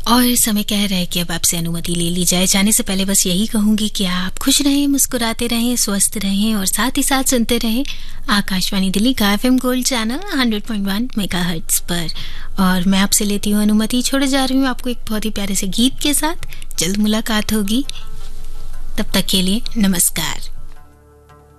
और समय कह रहा है कि अब आपसे अनुमति ले ली जाए। जाने से पहले बस यही कहूंगी कि आप खुश रहें, मुस्कुराते रहें, स्वस्थ रहें और साथ ही साथ सुनते रहें आकाशवाणी दिल्ली का FM गोल्ड चैनल 100.1 मेगाहर्ट्ज पर। और मैं आपसे लेती हूँ अनुमति, छोड़े जा रही हूँ आपको एक बहुत ही प्यारे से गीत के साथ। जल्द मुलाकात होगी, तब तक के लिए नमस्कार।